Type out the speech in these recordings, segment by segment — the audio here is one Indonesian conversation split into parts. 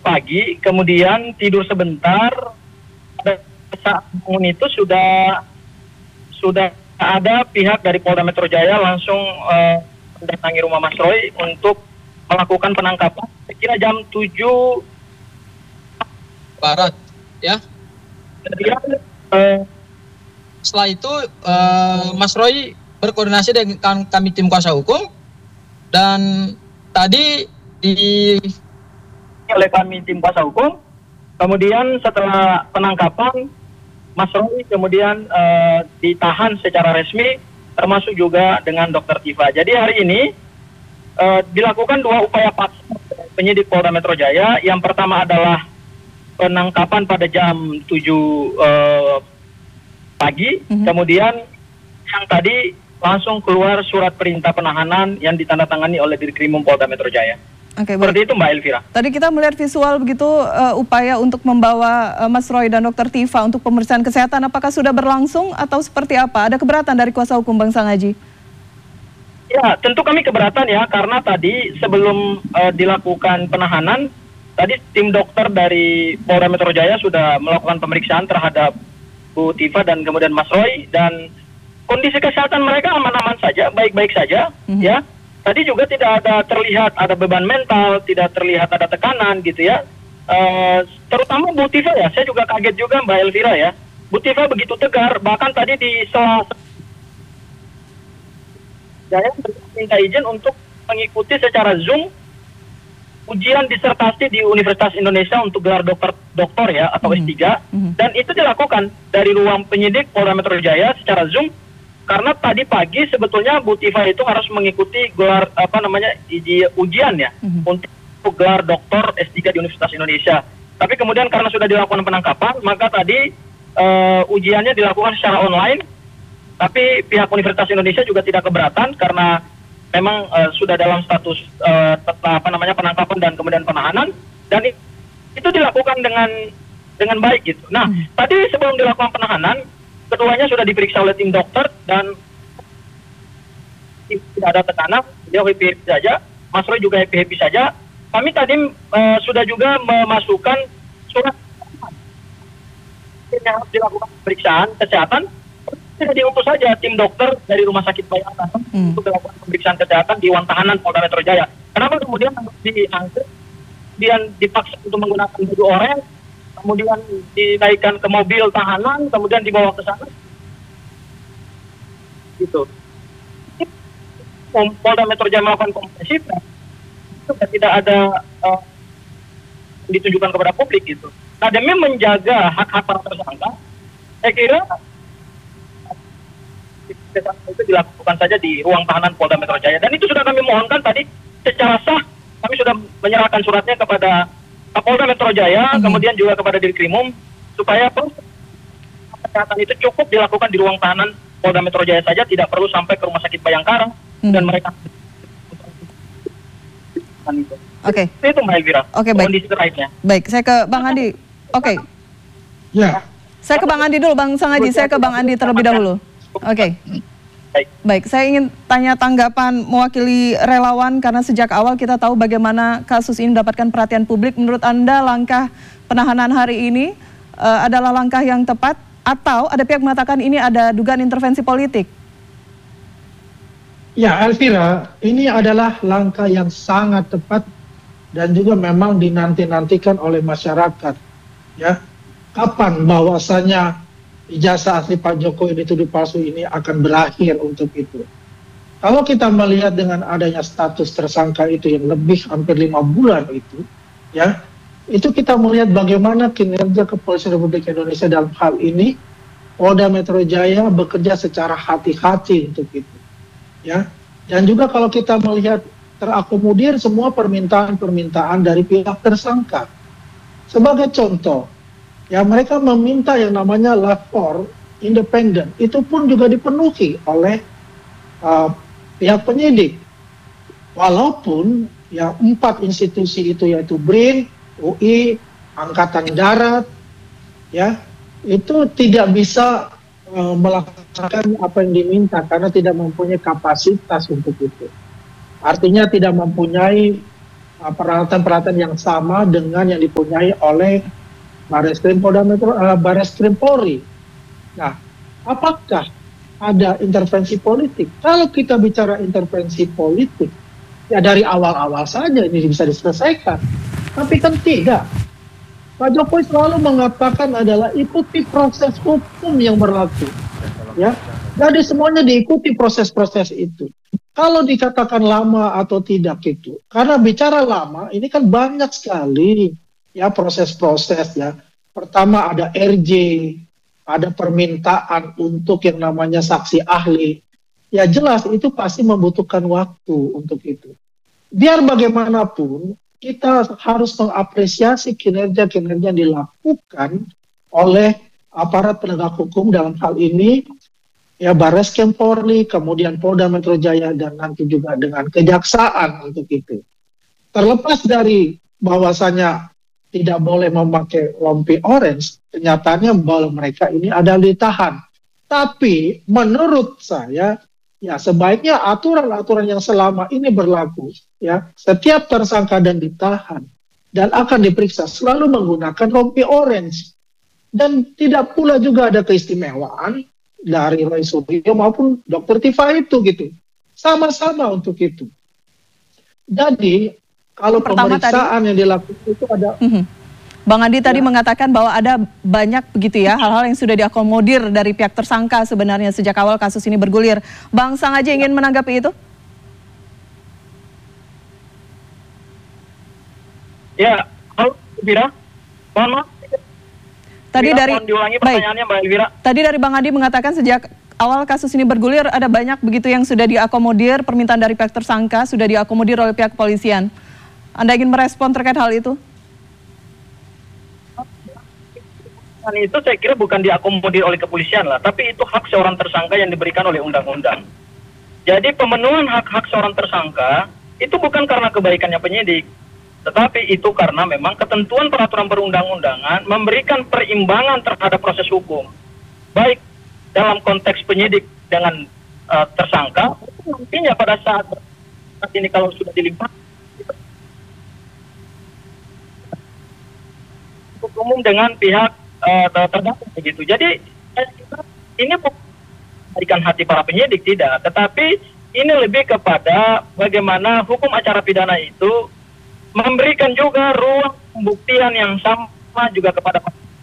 pagi, kemudian tidur sebentar. Pada saat bangun itu sudah ada pihak dari Polda Metro Jaya langsung mendatangi rumah Mas Roy untuk melakukan penangkapan. Sekira jam 7 barat, ya. kemudian Setelah itu Mas Roy berkoordinasi dengan kami tim kuasa hukum, dan tadi oleh kami tim kuasa hukum. Kemudian setelah penangkapan, Mas Roy kemudian ditahan secara resmi, termasuk juga dengan Dr. Tifa. Jadi hari ini dilakukan dua upaya paksa penyidik Polda Metro Jaya. Yang pertama adalah penangkapan pada jam 7 pagi, kemudian yang tadi langsung keluar surat perintah penahanan yang ditandatangani oleh Dirkrimum Polda Metro Jaya. Oke, seperti itu Mbak Elvira. Tadi kita melihat visual begitu upaya untuk membawa Mas Roy dan Dr. Tifa untuk pemeriksaan kesehatan. Apakah sudah berlangsung atau seperti apa? Ada keberatan dari kuasa hukum Bang Sangaji? Ya, tentu kami keberatan ya, karena tadi sebelum dilakukan penahanan, tadi tim dokter dari Polda Metro Jaya sudah melakukan pemeriksaan terhadap Bu Tifa dan kemudian Mas Roy, dan kondisi kesehatan mereka aman-aman saja, baik-baik saja, ya. Tadi juga tidak ada terlihat ada beban mental, tidak terlihat ada tekanan gitu ya. Terutama Bu Tifa ya, saya juga kaget juga Mbak Elvira ya. Bu Tifa begitu tegar, bahkan tadi di saya minta izin untuk mengikuti secara Zoom ujian disertasi di Universitas Indonesia untuk gelar doktor ya, atau S3, dan itu dilakukan dari ruang penyidik Polda Metro Jaya secara Zoom. Karena tadi pagi sebetulnya Bu Tifa itu harus mengikuti gelar ujian ya, untuk gelar doktor S3 di Universitas Indonesia. Tapi kemudian karena sudah dilakukan penangkapan, maka tadi ujiannya dilakukan secara online. Tapi pihak Universitas Indonesia juga tidak keberatan karena memang sudah dalam status penangkapan dan kemudian penahanan, dan itu dilakukan dengan baik gitu. Nah, tadi sebelum dilakukan penahanan, keduanya sudah diperiksa oleh tim dokter dan tidak ada tekanan, dia happy saja, Mas Roy juga happy saja. Kami tadi sudah juga memasukkan surat yang harus dilakukan pemeriksaan kesehatan. Tidak diutus saja tim dokter dari Rumah Sakit Bayangkara untuk dilakukan pemeriksaan kesehatan di Dewan Tahanan Polda Metro Jaya. Kenapa kemudian harus diangkut, kemudian dipaksa untuk menggunakan baju oranye, kemudian dinaikkan ke mobil tahanan, kemudian dibawa ke sana? Gitu. Polda Metro Jaya melakukan komprehensif, itu tidak ada ditunjukkan kepada publik gitu. Nah, demi menjaga hak-hak para tersangka, saya kira itu dilakukan saja di ruang tahanan Polda Metro Jaya, dan itu sudah kami mohonkan tadi secara sah. Kami sudah menyerahkan suratnya kepada Polda Metro Jaya, kemudian juga kepada Dirkrimum, supaya kesehatan itu cukup dilakukan di ruang tahanan Polda Metro Jaya saja, tidak perlu sampai ke Rumah Sakit Bayangkara dan mereka. Oke. Itu Mbak Elvira. Oke, baik. Kondisi terakhirnya. Baik, saya ke Bang Andi. Oke. Ya. Saya ke Bang Andi dulu, Bang Sangaji. Saya ke Bang Andi terlebih dahulu. Oke. Baik, saya ingin tanya tanggapan mewakili relawan, karena sejak awal kita tahu bagaimana kasus ini mendapatkan perhatian publik. Menurut Anda langkah penahanan hari ini adalah langkah yang tepat, atau ada pihak mengatakan ini ada dugaan intervensi politik? Ya, Elvira, ini adalah langkah yang sangat tepat dan juga memang dinanti-nantikan oleh masyarakat. Ya, kapan bahwasanya ijazah asli Pak Jokowi dituduh palsu ini akan berakhir untuk itu. Kalau kita melihat dengan adanya status tersangka itu yang lebih hampir 5 bulan itu, ya, itu kita melihat bagaimana kinerja Kepolisian Republik Indonesia dalam hal ini. Polda Metro Jaya bekerja secara hati-hati untuk itu, ya. Dan juga kalau kita melihat terakomodir semua permintaan-permintaan dari pihak tersangka. Sebagai contoh, ya, mereka meminta yang namanya lapor independen, itu pun juga dipenuhi oleh pihak penyidik. Walaupun ya 4 institusi itu, yaitu BRIN, UI, Angkatan Darat, ya, itu tidak bisa melaksanakan apa yang diminta karena tidak mempunyai kapasitas untuk itu. Artinya tidak mempunyai peralatan-peralatan yang sama dengan yang dipunyai oleh Barreskrim Polri. Nah, apakah ada intervensi politik? Kalau kita bicara intervensi politik, ya dari awal-awal saja ini bisa diselesaikan. Tapi kan tidak. Pak Jokowi selalu mengatakan adalah ikuti proses hukum yang berlaku. Ya, jadi semuanya diikuti proses-proses itu. Kalau dikatakan lama atau tidak itu, karena bicara lama, ini kan banyak sekali ya proses-proses ya. Pertama ada RJ, ada permintaan untuk yang namanya saksi ahli. Ya jelas itu pasti membutuhkan waktu untuk itu. Biar bagaimanapun, kita harus mengapresiasi kinerja-kinerja yang dilakukan oleh aparat penegak hukum dalam hal ini, ya Barreskrim Polri, kemudian Polda Metro Jaya, dan nanti juga dengan kejaksaan untuk itu. Terlepas dari bahwasanya tidak boleh memakai rompi orange, kenyataannya bahwa mereka ini ada ditahan. Tapi menurut saya, ya sebaiknya aturan-aturan yang selama ini berlaku, ya setiap tersangka dan ditahan dan akan diperiksa selalu menggunakan rompi orange. Dan tidak pula juga ada keistimewaan dari Roy Suryo maupun Dr. Tifa itu gitu. Sama-sama untuk itu. Jadi kalau pemeriksaan yang dilakukan itu ada Bang Andi tadi mengatakan bahwa ada banyak begitu ya hal-hal yang sudah diakomodir dari pihak tersangka sebenarnya sejak awal kasus ini bergulir. Bang Sangaji ingin menanggapi itu? Ya, halo Elvira. Mohon maaf. Tadi dari diulangi pertanyaannya Mbak Elvira. Tadi dari Bang Andi mengatakan sejak awal kasus ini bergulir ada banyak begitu yang sudah diakomodir, permintaan dari pihak tersangka sudah diakomodir oleh pihak kepolisian. Anda ingin merespon terkait hal itu? Itu saya kira bukan diakomodir oleh kepolisian lah, tapi itu hak seorang tersangka yang diberikan oleh undang-undang. Jadi pemenuhan hak-hak seorang tersangka itu bukan karena kebaikannya penyidik, tetapi itu karena memang ketentuan peraturan perundang-undangan memberikan perimbangan terhadap proses hukum. Baik dalam konteks penyidik dengan tersangka, nantinya pada saat ini kalau sudah dilimpahkan umum dengan pihak terdakwa begitu. Jadi ini bukan memberikan hati para penyidik tidak, tetapi ini lebih kepada bagaimana hukum acara pidana itu memberikan juga ruang pembuktian yang sama juga kepada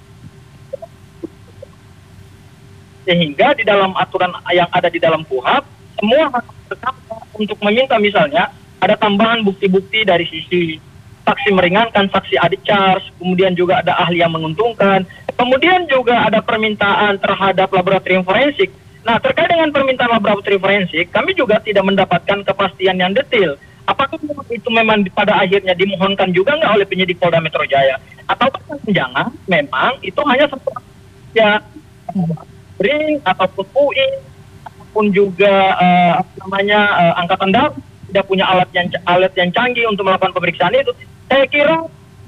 sehingga di dalam aturan yang ada di dalam KUHP semua hak tersangka untuk meminta misalnya ada tambahan bukti-bukti dari sisi saksi meringankan, saksi adik charge, kemudian juga ada ahli yang menguntungkan, kemudian juga ada permintaan terhadap laboratorium forensik. Nah, terkait dengan permintaan laboratorium forensik, kami juga tidak mendapatkan kepastian yang detail. Apakah itu memang pada akhirnya dimohonkan juga nggak oleh penyidik Polda Metro Jaya? Atau jangan memang itu hanya sebuah ya BRIN ataupun UI ataupun juga Angkatan Darat tidak punya alat yang canggih untuk melakukan pemeriksaan itu. Saya kira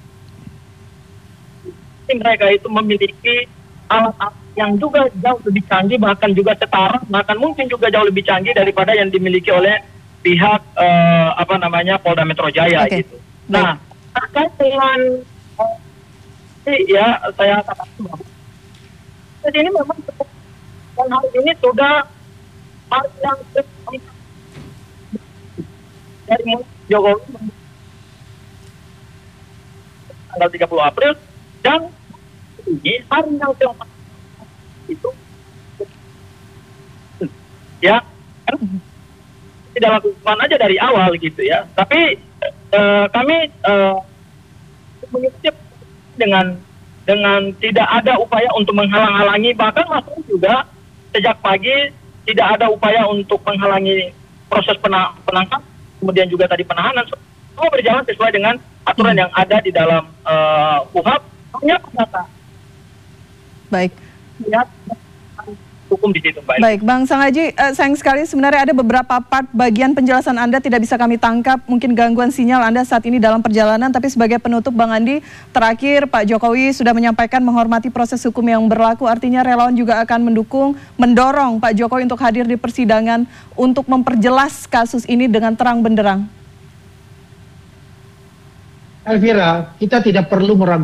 mereka itu memiliki alat yang juga jauh lebih canggih, bahkan juga setara, bahkan mungkin juga jauh lebih canggih daripada yang dimiliki oleh pihak Polda Metro Jaya gitu. Nah, terkait dengan ya saya katakan bahwa jadi ini memang dan hal ini sudah yang dari Jokowi tanggal 30 April dan ini hari yang keempat itu ya tidak lakukan aja dari awal gitu ya, tapi kami mengikuti dengan tidak ada upaya untuk menghalang-halangi, bahkan masuk juga sejak pagi tidak ada upaya untuk menghalangi proses penangkapan, kemudian juga tadi penahanan, semua berjalan sesuai dengan aturan yang ada di dalam KUHP. Hanya data. Baik. Lihat hukum di situ, Mbak. Baik, Bang Sangaji, sayang sekali sebenarnya ada beberapa part bagian penjelasan Anda tidak bisa kami tangkap, mungkin gangguan sinyal Anda saat ini dalam perjalanan, tapi sebagai penutup Bang Andi, terakhir Pak Jokowi sudah menyampaikan menghormati proses hukum yang berlaku, artinya relawan juga akan mendorong Pak Jokowi untuk hadir di persidangan untuk memperjelas kasus ini dengan terang benderang. Elvira, kita tidak perlu meragukan